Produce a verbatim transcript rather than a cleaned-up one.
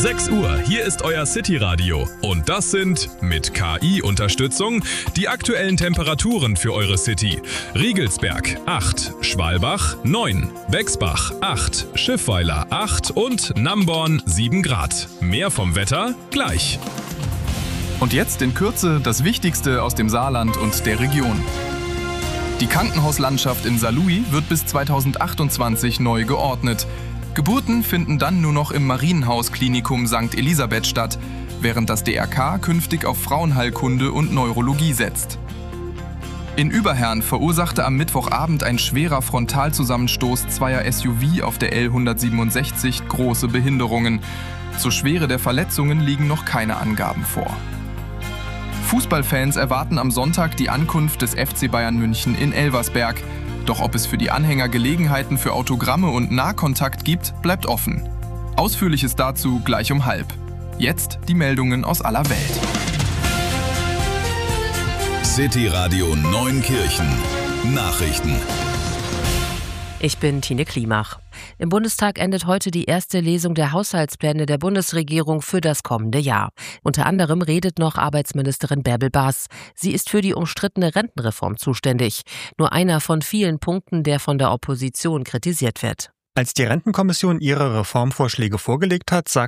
sechs Uhr, hier ist euer City-Radio. Und das sind, mit K I-Unterstützung, die aktuellen Temperaturen für eure City. Riegelsberg acht, Schwalbach neun, Bexbach acht, Schiffweiler acht und Namborn sieben Grad. Mehr vom Wetter gleich. Und jetzt in Kürze das Wichtigste aus dem Saarland und der Region. Die Krankenhauslandschaft in Saarlouis wird bis zweitausendachtundzwanzig neu geordnet. Geburten finden dann nur noch im Marienhaus-Klinikum Sankt Elisabeth statt, während das D R K künftig auf Frauenheilkunde und Neurologie setzt. In Überherrn verursachte am Mittwochabend ein schwerer Frontalzusammenstoß zweier S U V auf der L hundertsiebenundsechzig große Behinderungen. Zur Schwere der Verletzungen liegen noch keine Angaben vor. Fußballfans erwarten am Sonntag die Ankunft des F C Bayern München in Elversberg. Doch ob es für die Anhänger Gelegenheiten für Autogramme und Nahkontakt gibt, bleibt offen. Ausführliches dazu gleich um halb. Jetzt die Meldungen aus aller Welt. City Radio Neunkirchen. Nachrichten. Ich bin Tine Klimach. Im Bundestag endet heute die erste Lesung der Haushaltspläne der Bundesregierung für das kommende Jahr. Unter anderem redet noch Arbeitsministerin Bärbel Baas. Sie ist für die umstrittene Rentenreform zuständig. Nur einer von vielen Punkten, der von der Opposition kritisiert wird. Als die Rentenkommission ihre Reformvorschläge vorgelegt hat, sagte